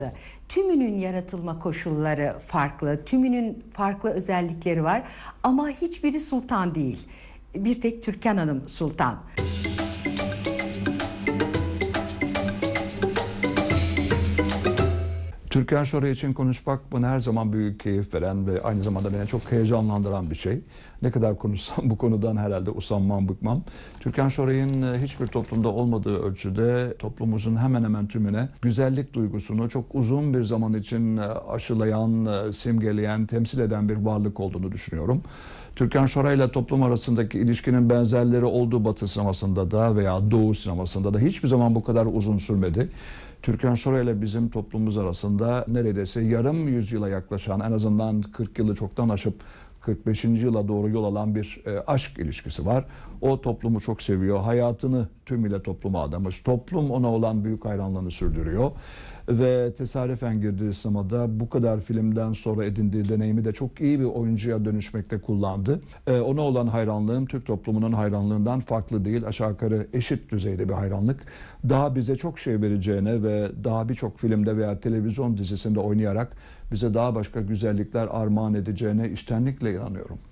Tümünün yaratılma koşulları farklı, tümünün farklı özellikleri var ama hiçbiri sultan değil. Bir tek Türkan Hanım sultan. Türkan Şoray için konuşmak bana her zaman büyük keyif veren ve aynı zamanda beni çok heyecanlandıran bir şey. Ne kadar konuşsam bu konudan herhalde usanmam, bıkmam. Türkan Şoray'ın hiçbir toplumda olmadığı ölçüde toplumumuzun hemen hemen tümüne güzellik duygusunu çok uzun bir zaman için aşılayan, simgeleyen, temsil eden bir varlık olduğunu düşünüyorum. Türkan Şoray ile toplum arasındaki ilişkinin benzerleri olduğu Batı sinemasında da veya Doğu sinemasında da hiçbir zaman bu kadar uzun sürmedi. Türkan Şoray ile bizim toplumumuz arasında neredeyse yarım yüzyıla yaklaşan, en azından 40 yılı çoktan aşıp 45. yıla doğru yol alan bir aşk ilişkisi var. O toplumu çok seviyor. Hayatını tümüyle topluma adamış. Toplum ona olan büyük hayranlığını sürdürüyor. Ve tesadüfen girdiği sinemada bu kadar filmden sonra edindiği deneyimi de çok iyi bir oyuncuya dönüşmekte kullandı. Ona olan hayranlığım Türk toplumunun hayranlığından farklı değil. Aşağı yukarı eşit düzeyde bir hayranlık. Daha bize çok şey vereceğine ve daha birçok filmde veya televizyon dizisinde oynayarak bize daha başka güzellikler armağan edeceğine içtenlikle inanıyorum.